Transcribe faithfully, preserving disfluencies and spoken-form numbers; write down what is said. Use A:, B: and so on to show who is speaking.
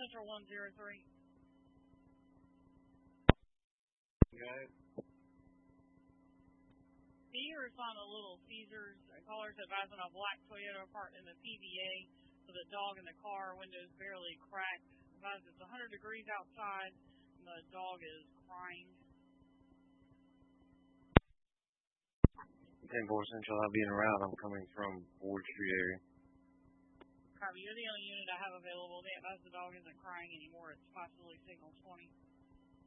A: Central one zero three.
B: Okay.
A: Can you respond to Little Caesars? Callers advising a black Toyota parked in the P V A with a dog in the car, windows barely cracked. Advised it's one hundred degrees outside and the dog is crying.
B: ten four Central, I'll be in around. I'm coming from Ward Street area.
A: Copy, you're the only unit I have available. They advise the dog isn't crying anymore. It's possibly signal twenty.